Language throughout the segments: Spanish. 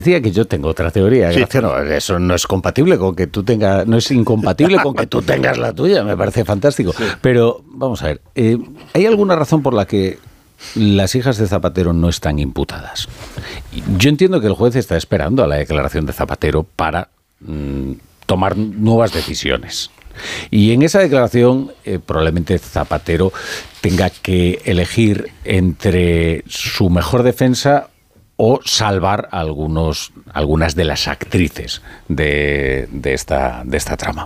Decía que yo tengo otra teoría, sí, Graciano. Eso no es compatible con que tú tengas, no es incompatible con que tú tengas la tuya, me parece fantástico. Sí. Pero vamos a ver, ¿hay alguna razón por la que las hijas de Zapatero no están imputadas? Yo entiendo que el juez está esperando a la declaración de Zapatero para tomar nuevas decisiones. Y en esa declaración probablemente Zapatero tenga que elegir entre su mejor defensa o salvar a algunas de las actrices de esta trama.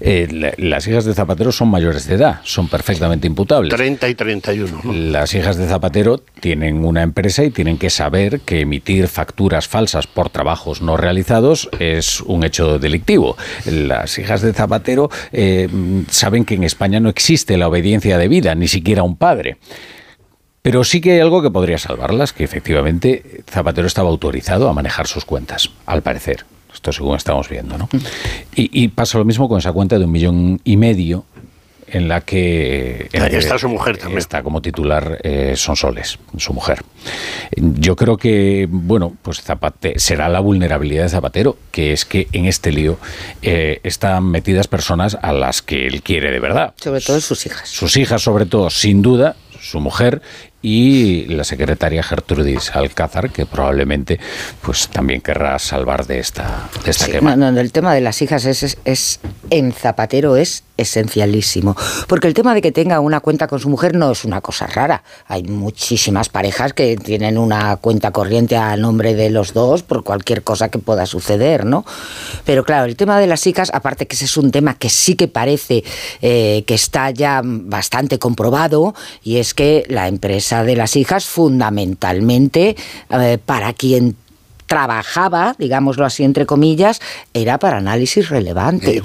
Las hijas de Zapatero son mayores de edad, son perfectamente imputables. 30 y 31. ¿no? Las hijas de Zapatero tienen una empresa y tienen que saber que emitir facturas falsas por trabajos no realizados es un hecho delictivo. Las hijas de Zapatero saben que en España no existe la obediencia debida, ni siquiera un padre. Pero sí que hay algo que podría salvarlas, que efectivamente Zapatero estaba autorizado a manejar sus cuentas, al parecer. Esto según estamos viendo, ¿no? Y pasa lo mismo con esa cuenta de 1,5 millones en la que está su mujer también. Está como titular Sonsoles, su mujer. Yo creo que, bueno, pues será la vulnerabilidad de Zapatero, que es que en este lío están metidas personas a las que él quiere de verdad. Sobre todo sus hijas. Sus hijas, sobre todo, sin duda, su mujer y la secretaria Gertrudis Alcázar, que probablemente pues también querrá salvar de esta quema. No, el tema de las hijas es en Zapatero es esencialísimo, porque el tema de que tenga una cuenta con su mujer no es una cosa rara. Hay muchísimas parejas que tienen una cuenta corriente a nombre de los dos por cualquier cosa que pueda suceder, ¿no? Pero claro, el tema de las hijas, aparte que ese es un tema que sí que parece que está ya bastante comprobado, y es que la empresa de las hijas fundamentalmente para quien trabajaba, digámoslo así entre comillas, era para análisis relevante,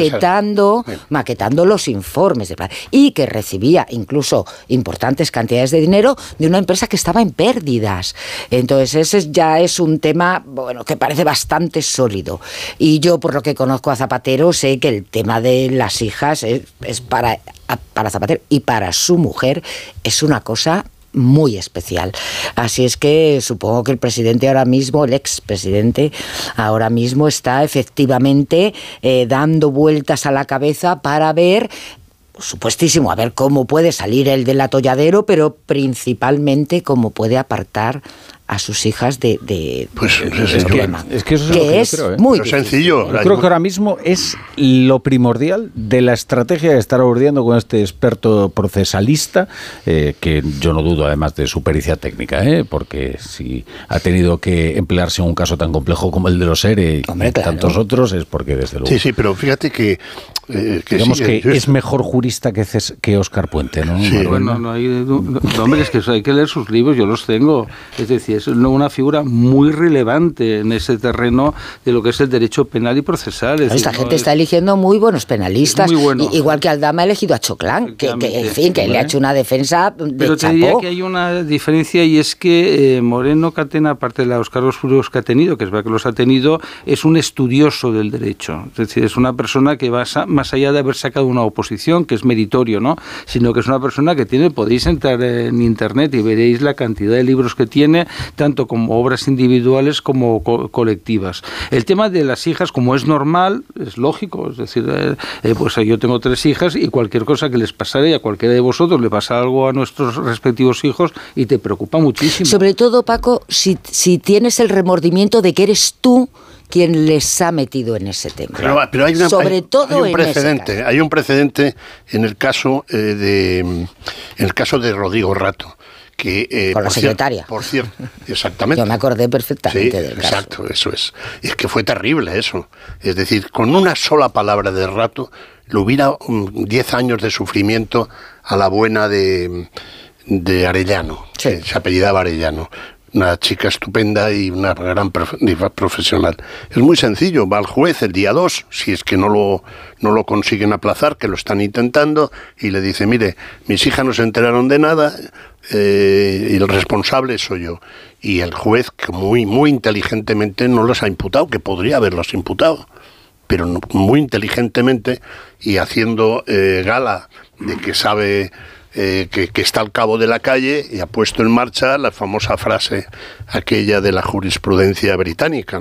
maquetando los informes y que recibía incluso importantes cantidades de dinero de una empresa que estaba en pérdidas. Entonces ese ya es un tema, bueno, que parece bastante sólido. Y yo, por lo que conozco a Zapatero, sé que el tema de las hijas es para Zapatero y para su mujer es una cosa muy especial. Así es que supongo que el presidente ahora mismo, el expresidente, ahora mismo está efectivamente dando vueltas a la cabeza para ver, por supuestísimo, a ver cómo puede salir el del atolladero, pero principalmente cómo puede apartar a sus hijas de problema. Es que eso es, que es creo, muy sencillo. Yo creo que ahora mismo es lo primordial de la estrategia de estar urdiendo con este experto procesalista, que yo no dudo además de su pericia técnica, porque si ha tenido que emplearse en un caso tan complejo como el de los ERE y tantos otros, es porque desde luego... Sí, pero fíjate que digamos que es mejor jurista que Óscar Puente, ¿no? Sí. Bueno, no hay... hombre, es que hay que leer sus libros, yo los tengo. Es decir, es una figura muy relevante en ese terreno de lo que es el derecho penal y procesal. Esta gente está eligiendo muy buenos penalistas, muy bueno. Igual que Aldama ha elegido a Choclán, que en fin, que le ha hecho una defensa de Pero te diría que hay una diferencia, y es que Moreno Catena, aparte de los cargos jurídicos que ha tenido, que es verdad que los ha tenido, es un estudioso del derecho. Es decir, es una persona que va más allá de haber sacado una oposición, que es meritorio, ¿no? Sino que es una persona que podéis entrar en internet y veréis la cantidad de libros que tiene, tanto como obras individuales como colectivas. El tema de las hijas, como es normal, es lógico, es decir, pues yo tengo 3 hijas y cualquier cosa que les pasara, y a cualquiera de vosotros le pasa algo a nuestros respectivos hijos y te preocupa muchísimo. Sobre todo, Paco, si tienes el remordimiento de que eres tú quien les ha metido en ese tema. Pero hay un precedente en el caso de Rodrigo Rato. Con la secretaria. Por cierto, exactamente. Yo me acordé perfectamente del caso. Exacto, eso es. Es que fue terrible eso. Es decir, con una sola palabra de Rato, le hubiera 10 años de sufrimiento a la buena de Arellano, que se apellidaba Arellano. Una chica estupenda y una gran profesional. Es muy sencillo, va al juez el día 2, si es que no lo consiguen aplazar, que lo están intentando, y le dice, mire, mis hijas no se enteraron de nada, y el responsable soy yo. Y el juez, que muy inteligentemente no los ha imputado, que podría haberlos imputado, pero muy inteligentemente, y haciendo gala de que sabe... que está al cabo de la calle, y ha puesto en marcha la famosa frase aquella de la jurisprudencia británica.